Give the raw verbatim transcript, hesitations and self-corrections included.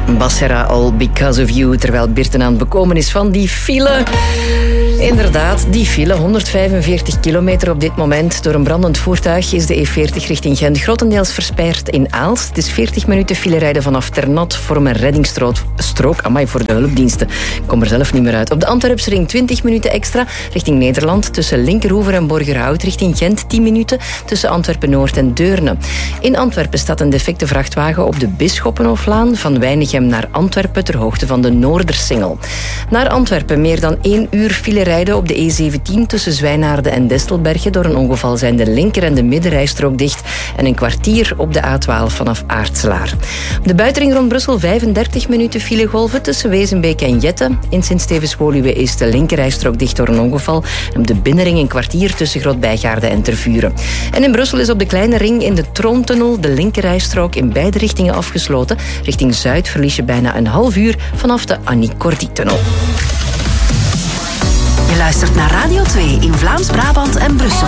Basserra, All Because of You, terwijl Birten aan het bekomen is van die file. Inderdaad, die file, honderdvijfenveertig kilometer op dit moment. Door een brandend voertuig is de E veertig richting Gent grotendeels versperd in Aalst. Het is veertig minuten file rijden vanaf Ternat voor een reddingsstrook. Strook, amai, voor de hulpdiensten. Ik kom er zelf niet meer uit. Op de Antwerpse ring twintig minuten extra richting Nederland. Tussen Linkeroever en Borgerhout richting Gent tien minuten. Tussen Antwerpen-Noord en Deurne. In Antwerpen staat een defecte vrachtwagen op de Bisschoppenhoflaan. Van Weinigem naar Antwerpen ter hoogte van de Noordersingel. Naar Antwerpen meer dan één uur file rijden op de E zeventien tussen Zwijnaarden en Destelbergen. Door een ongeval zijn de linker- en de middenrijstrook dicht en een kwartier op de A twaalf vanaf Aartselaar. Op de buitenring rond Brussel vijfendertig minuten filegolven tussen Wezenbeek en Jette. In Sint-Stevens-Woluwe is de linkerrijstrook dicht door een ongeval. En op de binnenring een kwartier tussen Grootbijgaarden en Tervuren. En in Brussel is op de kleine ring in de Troontunnel de linkerrijstrook in beide richtingen afgesloten. Richting Zuid verlies je bijna een half uur vanaf de Annie Cordy-tunnel. Je luistert naar Radio twee in Vlaams-Brabant en Brussel.